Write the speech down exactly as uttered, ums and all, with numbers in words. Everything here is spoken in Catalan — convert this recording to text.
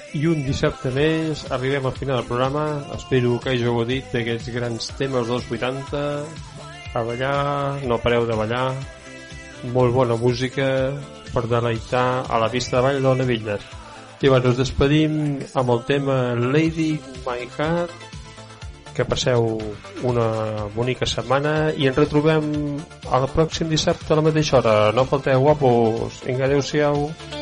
I un dissabte més arribem al final del programa. Espero que hàgiu gaudit d'aquests grans temes dels vuitanta. A ballar, no pareu de ballar. Molt bona música per deleitar a la pista de ball d'Ona Villar. I bueno, us despedim amb el tema Lady My Heart. Que passeu una bonica setmana i ens retrobem el pròxim dissabte a la mateixa hora. No falteu, guapos. Vinga, adeu-siau.